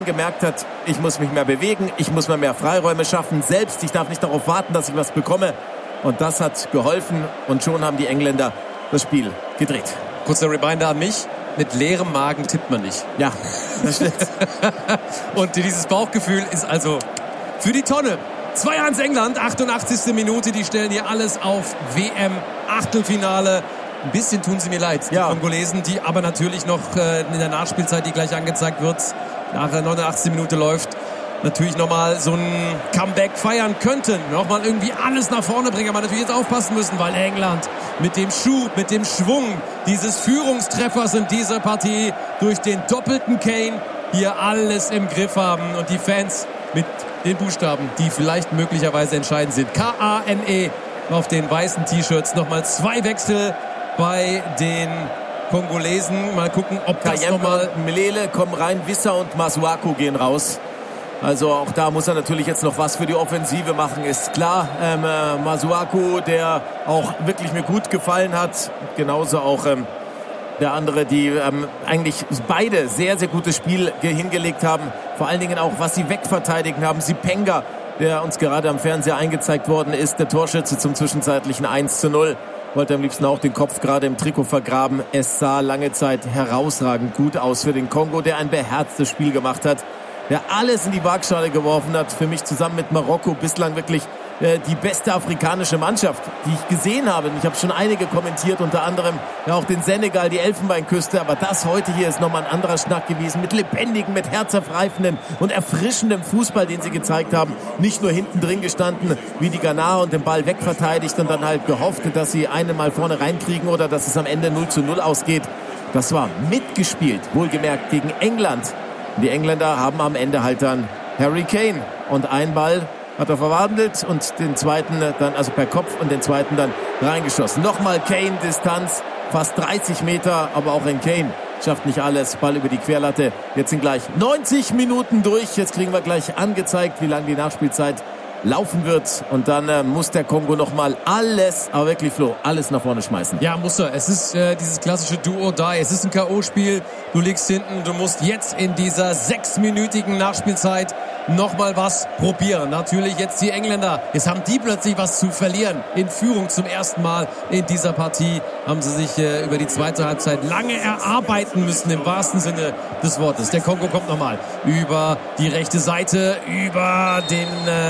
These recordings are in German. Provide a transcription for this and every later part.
gemerkt hat, ich muss mich mehr bewegen, ich muss mir mehr Freiräume schaffen, selbst, ich darf nicht darauf warten, dass ich was bekomme. Und das hat geholfen und schon haben die Engländer das Spiel gedreht. Kurzer Reminder an mich, mit leerem Magen tippt man nicht. Ja, das stimmt. Und dieses Bauchgefühl ist also für die Tonne. 2-1 England, 88. Minute, die stellen hier alles auf WM-Achtelfinale. Ein bisschen tun sie mir leid, die Kongolesen, die aber natürlich noch in der Nachspielzeit, die gleich angezeigt wird, nach der 89. Minute läuft, natürlich nochmal so ein Comeback feiern könnten. Nochmal irgendwie alles nach vorne bringen, aber natürlich jetzt aufpassen müssen, weil England mit dem Schub, mit dem Schwung dieses Führungstreffers in dieser Partie durch den doppelten Kane hier alles im Griff haben und die Fans mit den Buchstaben, die vielleicht möglicherweise entscheidend sind. K-A-N-E auf den weißen T-Shirts. Nochmal 2 Wechsel bei den Kongolesen. Mal gucken, ob das nochmal... Melele kommen rein, Wissa und Masuaku gehen raus. Also auch da muss er natürlich jetzt noch was für die Offensive machen, ist klar. Masuaku, der auch wirklich mir gut gefallen hat. Genauso auch der andere, die eigentlich beide sehr, sehr gutes Spiel hingelegt haben. Vor allen Dingen auch, was sie wegverteidigen haben. Sipenga, der uns gerade am Fernseher eingezeigt worden ist, der Torschütze zum zwischenzeitlichen 1:0. Wollte am liebsten auch den Kopf gerade im Trikot vergraben. Es sah lange Zeit herausragend gut aus für den Kongo, der ein beherztes Spiel gemacht hat, der alles in die Waagschale geworfen hat. Für mich zusammen mit Marokko bislang wirklich die beste afrikanische Mannschaft, die ich gesehen habe. Und ich habe schon einige kommentiert, unter anderem ja auch den Senegal, die Elfenbeinküste. Aber das heute hier ist nochmal ein anderer Schnack gewesen. Mit lebendigem, mit herzergreifendem und erfrischendem Fußball, den sie gezeigt haben. Nicht nur hinten drin gestanden, wie die Ghanaer und den Ball wegverteidigt und dann halt gehofft, dass sie einen mal vorne reinkriegen oder dass es am Ende 0:0 ausgeht. Das war mitgespielt, wohlgemerkt gegen England. Die Engländer haben am Ende halt dann Harry Kane und einen Ball hat er verwandelt und den zweiten dann, also per Kopf und den zweiten dann reingeschossen. Nochmal Kane, Distanz, fast 30 Meter, aber auch ein Kane schafft nicht alles. Ball über die Querlatte. Jetzt sind gleich 90 Minuten durch. Jetzt kriegen wir gleich angezeigt, wie lange die Nachspielzeit laufen wird. Und dann muss der Kongo nochmal alles, aber wirklich Flo, alles nach vorne schmeißen. Ja, muss er. Es ist dieses klassische Do-or-Die. Es ist ein K.O.-Spiel. Du liegst hinten. Du musst jetzt in dieser 6-minütigen Nachspielzeit nochmal was probieren. Natürlich jetzt die Engländer. Jetzt haben die plötzlich was zu verlieren. In Führung zum ersten Mal in dieser Partie haben sie sich über die zweite Halbzeit lange erarbeiten müssen, im wahrsten Sinne des Wortes. Der Kongo kommt nochmal über die rechte Seite, über den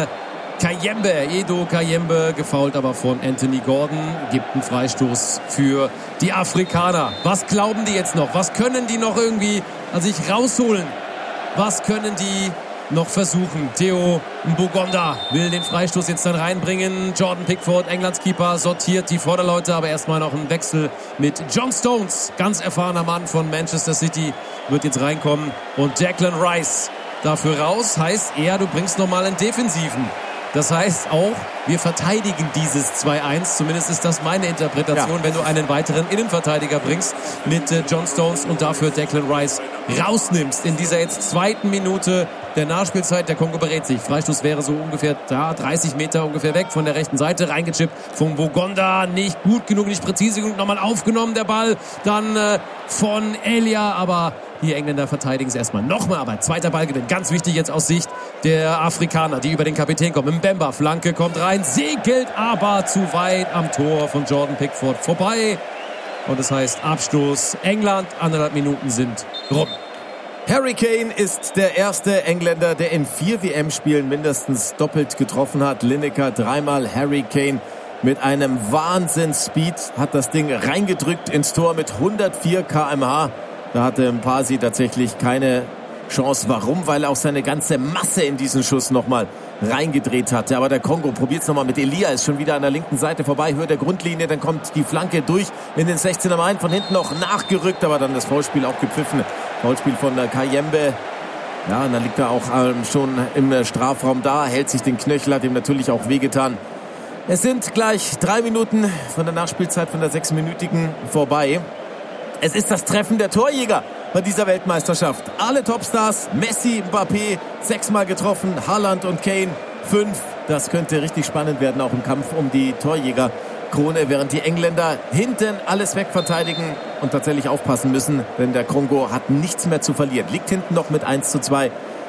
Kayembe, Edo Kayembe, gefoult aber von Anthony Gordon, gibt einen Freistoß für die Afrikaner. Was glauben die jetzt noch? Was können die noch irgendwie an sich rausholen? Was können die noch versuchen? Theo Mbogonda will den Freistoß jetzt dann reinbringen. Jordan Pickford, Englands Keeper, sortiert die Vorderleute, aber erstmal noch ein Wechsel mit John Stones, ganz erfahrener Mann von Manchester City, wird jetzt reinkommen. Und Declan Rice dafür raus, heißt eher, du bringst nochmal einen Defensiven. Das heißt auch, wir verteidigen dieses 2-1. Zumindest ist das meine Interpretation, wenn du einen weiteren Innenverteidiger bringst mit John Stones und dafür Declan Rice rausnimmst. In dieser jetzt zweiten Minute der Nachspielzeit, der Kongo berät sich. Freistoß wäre so ungefähr 30 Meter ungefähr weg von der rechten Seite. Reingechippt von Bogonda. Nicht gut genug, nicht präzise genug. Nochmal aufgenommen, der Ball. Dann von Elia, aber die Engländer verteidigen es erstmal nochmal, aber zweiter Ballgewinn. Ganz wichtig jetzt aus Sicht der Afrikaner, die über den Kapitän kommen. Mbemba, Flanke kommt rein, segelt aber zu weit am Tor von Jordan Pickford vorbei. Und das heißt Abstoß. England, 1,5 Minuten sind rum. Harry Kane ist der erste Engländer, der in 4 WM-Spielen mindestens doppelt getroffen hat. Lineker dreimal, Harry Kane mit einem Wahnsinns-Speed hat das Ding reingedrückt ins Tor mit 104 km/h. Da hatte Mpasi tatsächlich keine Chance. Warum? Weil er auch seine ganze Masse in diesen Schuss nochmal reingedreht hatte. Aber der Kongo probiert es nochmal mit Elia, ist schon wieder an der linken Seite vorbei, Höhe der Grundlinie, dann kommt die Flanke durch in den 16er rein, von hinten noch nachgerückt, aber dann das Foulspiel auch gepfiffen. Foulspiel von Kayembe. Ja, und dann liegt er auch schon im Strafraum da, hält sich den Knöchel, hat ihm natürlich auch wehgetan. Es sind gleich 3 Minuten von der Nachspielzeit von der 6-minütigen vorbei. Es ist das Treffen der Torjäger bei dieser Weltmeisterschaft. Alle Topstars, Messi, Mbappé, 6-mal getroffen, Haaland und Kane 5. Das könnte richtig spannend werden, auch im Kampf um die Torjägerkrone, während die Engländer hinten alles wegverteidigen und tatsächlich aufpassen müssen, denn der Kongo hat nichts mehr zu verlieren. Liegt hinten noch mit 1:2